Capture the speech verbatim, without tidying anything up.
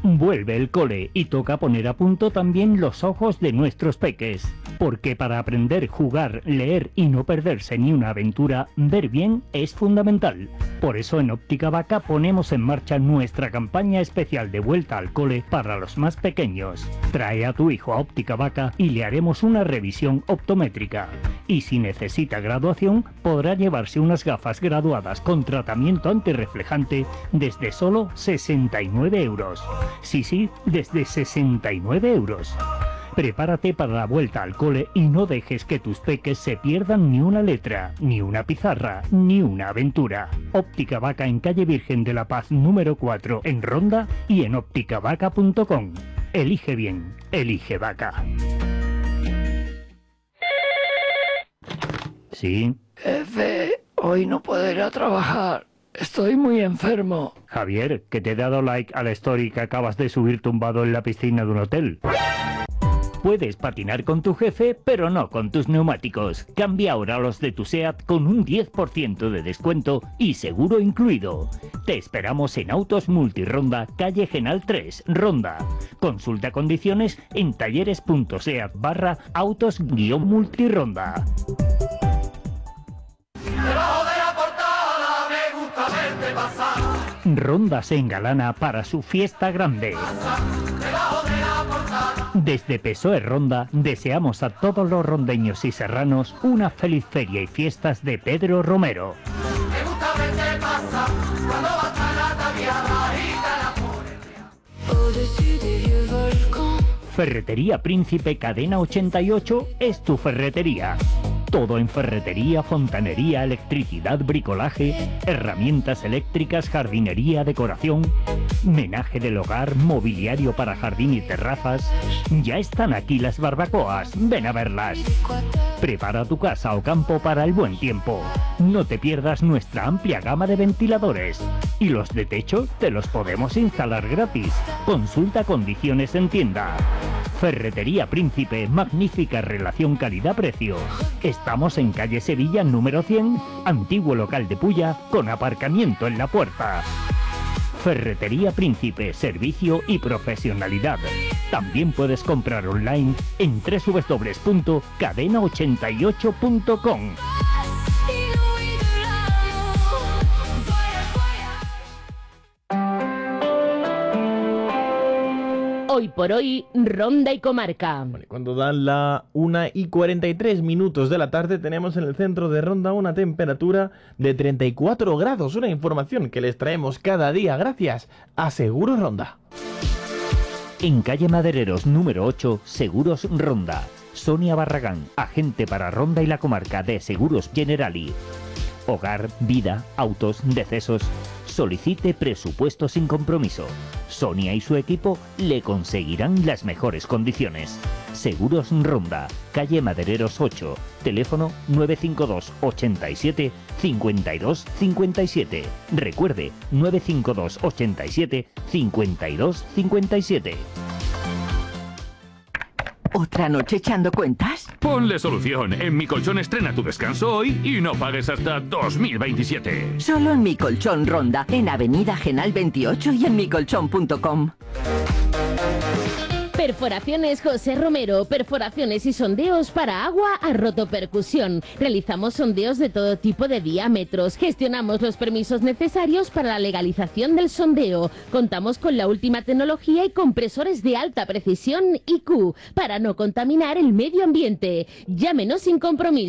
Vuelve el cole y toca poner a punto también los ojos de nuestros peques. Porque para aprender, jugar, leer y no perderse ni una aventura, ver bien es fundamental. Por eso en Óptica Vaca ponemos en marcha nuestra campaña especial de vuelta al cole para los más pequeños. Trae a tu hijo a Óptica Vaca y le haremos una revisión optométrica. Y si necesita graduación, podrá llevarse unas gafas graduadas con tratamiento antirreflejante desde solo sesenta y nueve euros. Sí, sí, desde sesenta y nueve euros. Prepárate para la vuelta al cole y no dejes que tus peques se pierdan ni una letra, ni una pizarra, ni una aventura. Óptica Vaca en calle Virgen de la Paz número cuatro en Ronda y en óptica vaca punto com. Elige bien, elige Vaca. ¿Sí? Jefe, hoy no puedo ir a trabajar. Estoy muy enfermo. Javier, que te he dado like a la story que acabas de subir tumbado en la piscina de un hotel. Puedes patinar con tu jefe, pero no con tus neumáticos. Cambia ahora los de tu SEAT con un diez por ciento de descuento y seguro incluido. Te esperamos en Autos Multironda, calle Genal tres, Ronda. Consulta condiciones en talleres.seat barra autos-multironda. Ronda se engalana para su fiesta grande. Desde P S O E Ronda deseamos a todos los rondeños y serranos una feliz feria y fiestas de Pedro Romero. Ferretería Príncipe Cadena ochenta y ocho es tu ferretería. Todo en ferretería, fontanería, electricidad, bricolaje, herramientas eléctricas, jardinería, decoración, menaje del hogar, mobiliario para jardín y terrazas. Ya están aquí las barbacoas, ven a verlas. Prepara tu casa o campo para el buen tiempo. No te pierdas nuestra amplia gama de ventiladores. Y los de techo te los podemos instalar gratis. Consulta condiciones en tienda. Ferretería Príncipe, magnífica relación calidad-precio. Estamos en calle Sevilla número cien, antiguo local de Pulla, con aparcamiento en la puerta. Ferretería Príncipe, servicio y profesionalidad. También puedes comprar online en doble u doble u doble u punto cadena ochenta y ocho punto com. Hoy por hoy, Ronda y Comarca. Vale, cuando dan la una y cuarenta y tres minutos de la tarde, tenemos en el centro de Ronda una temperatura de treinta y cuatro grados. Una información que les traemos cada día gracias a Seguros Ronda. En calle Madereros número ocho, Seguros Ronda. Sonia Barragán, agente para Ronda y la Comarca de Seguros Generali. Hogar, vida, autos, decesos. Solicite presupuesto sin compromiso. Sonia y su equipo le conseguirán las mejores condiciones. Seguros Ronda, calle Madereros ocho, teléfono nueve cinco dos, ochenta y siete, cincuenta y dos cincuenta y siete. Recuerde, nueve cinco dos, ochenta y siete, cincuenta y dos cincuenta y siete. ¿Otra noche echando cuentas? Ponle solución. En Mi Colchón estrena tu descanso hoy y no pagues hasta dos mil veintisiete. Solo en Mi Colchón Ronda, en Avenida Genal veintiocho y en mi colchón punto com. Perforaciones José Romero, perforaciones y sondeos para agua a rotopercusión. Realizamos sondeos de todo tipo de diámetros. Gestionamos los permisos necesarios para la legalización del sondeo. Contamos con la última tecnología y compresores de alta precisión I Q para no contaminar el medio ambiente. Llámenos sin compromiso.